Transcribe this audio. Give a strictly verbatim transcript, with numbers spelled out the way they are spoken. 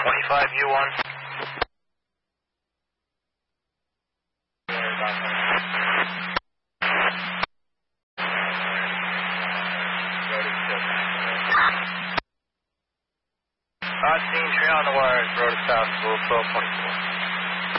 twenty-five U one. I've seen trail on the wires, road to South School, twelve twenty-four.